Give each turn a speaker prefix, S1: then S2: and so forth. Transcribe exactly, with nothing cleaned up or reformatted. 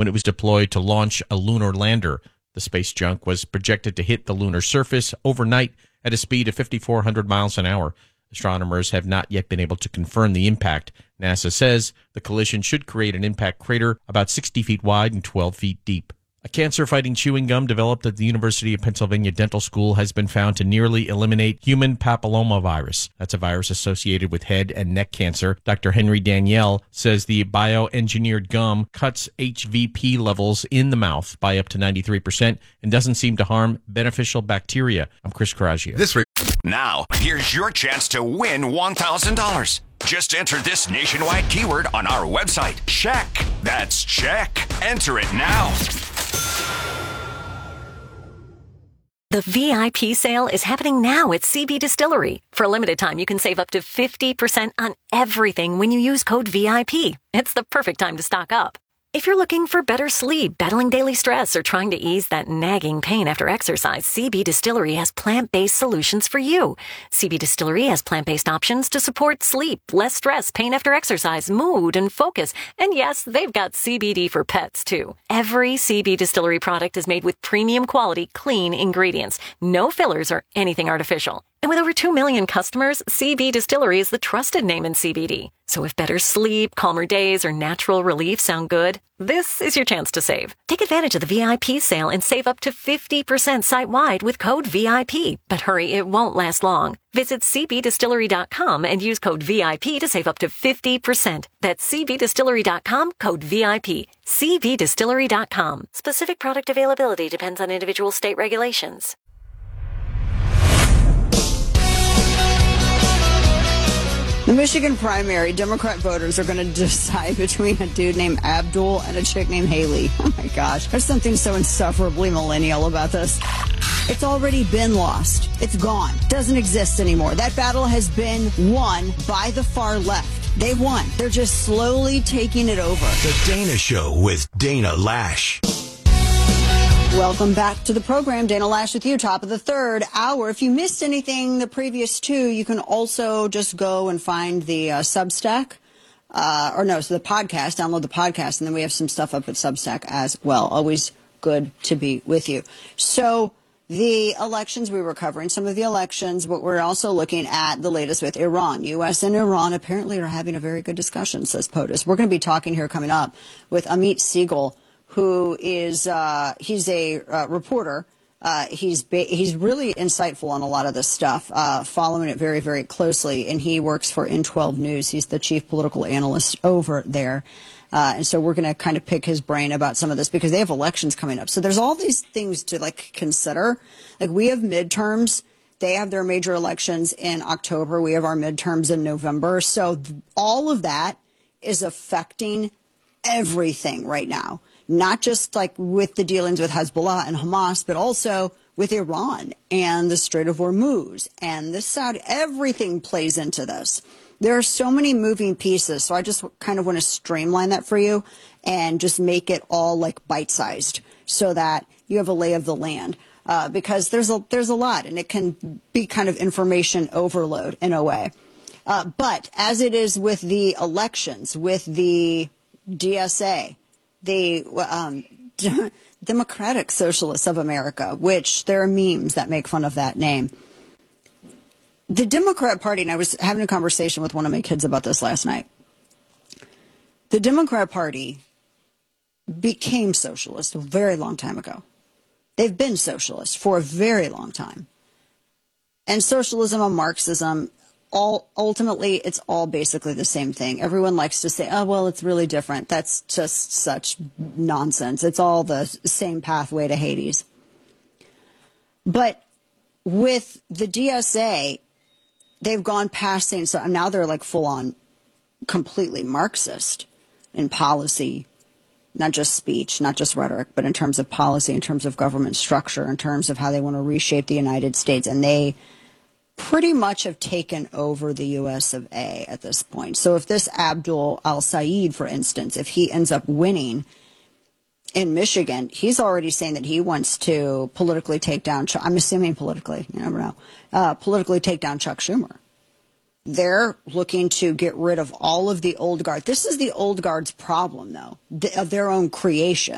S1: when it was deployed to launch a lunar lander. The space junk was projected to hit the lunar surface overnight at a speed of fifty-four hundred miles an hour. Astronomers have not yet been able to confirm the impact. NASA says the collision should create an impact crater about sixty feet wide and twelve feet deep. A cancer-fighting chewing gum developed at the University of Pennsylvania Dental School has been found to nearly eliminate human papillomavirus. That's a virus associated with head and neck cancer. Doctor Henry Danielle says the bioengineered gum cuts H V P levels in the mouth by up to ninety-three percent and doesn't seem to harm beneficial bacteria. I'm Chris Coraggio.
S2: This re- now, here's your chance to win one thousand dollars. Just enter this nationwide keyword on our website. Check. That's check. Enter it now.
S3: The V I P sale is happening now at C B Distillery. For a limited time, you can save up to fifty percent on everything when you use code V I P. It's the perfect time to stock up. If you're looking for better sleep, battling daily stress, or trying to ease that nagging pain after exercise, C B Distillery has plant-based solutions for you. C B Distillery has plant-based options to support sleep, less stress, pain after exercise, mood, and focus. And yes, they've got C B D for pets, too. Every C B Distillery product is made with premium quality, clean ingredients. No fillers or anything artificial. And with over two million customers, C B Distillery is the trusted name in C B D. So if better sleep, calmer days, or natural relief sound good, this is your chance to save. Take advantage of the V I P sale and save up to fifty percent site-wide with code V I P. But hurry, it won't last long. Visit C B distillery dot com and use code V I P to save up to fifty percent. That's C B distillery dot com, code V I P. C B distillery dot com. Specific product availability depends on individual state regulations.
S4: The Michigan primary, Democrat voters are going to decide between a dude named Abdul and a chick named Haley. Oh my gosh, there's something so insufferably millennial about this. It's already been lost. It's gone. Doesn't exist anymore. That battle has been won by the far left. They won. They're just slowly taking it over.
S5: The Dana Show with Dana Lash.
S4: Welcome back to the program. Dana Lash with you, top of the third hour. If you missed anything the previous two, you can also just go and find the uh, Substack, uh, or no, so the podcast, download the podcast, and then we have some stuff up at Substack as well. Always good to be with you. So the elections, we were covering some of the elections, but we're also looking at the latest with Iran. U S and Iran apparently are having a very good discussion, says POTUS. We're going to be talking here coming up with Amit Siegel, who is, uh, he's a uh, reporter. Uh, he's ba- he's really insightful on a lot of this stuff, uh, following it very, very closely. And he works for N twelve News. He's the chief political analyst over there. Uh, and so we're going to kind of pick his brain about some of this because they have elections coming up. So there's all these things to like consider. Like we have midterms. They have their major elections in October. We have our midterms in November. So th- all of that is affecting everything right now. Not just like with the dealings with Hezbollah and Hamas, but also with Iran and the Strait of Hormuz and the Saudi. Everything plays into this. There are so many moving pieces. So I just kind of want to streamline that for you and just make it all like bite-sized so that you have a lay of the land. Uh, because there's a, there's a lot and it can be kind of information overload in a way. Uh, but as it is with the elections, with the D S A, the um, Democratic Socialists of America, which there are memes that make fun of that name. The Democrat Party, and I was having a conversation with one of my kids about this last night. The Democrat Party became socialist a very long time ago. They've been socialist for a very long time. And socialism and Marxism, all ultimately, it's all basically the same thing. Everyone likes to say, oh, well, it's really different. That's just such nonsense. It's all the same pathway to Hades. But with the D S A, they've gone past saying, so now they're like full on completely Marxist in policy, not just speech, not just rhetoric, but in terms of policy, in terms of government structure, in terms of how they want to reshape the United States. And they pretty much have taken over the U S of A at this point. So if this Abdul al-Sayed, for instance, if he ends up winning in Michigan, he's already saying that he wants to politically take down, I'm assuming politically, you never know, uh, politically take down Chuck Schumer. They're looking to get rid of all of the old guard. This is the old guard's problem, though, of their own creation.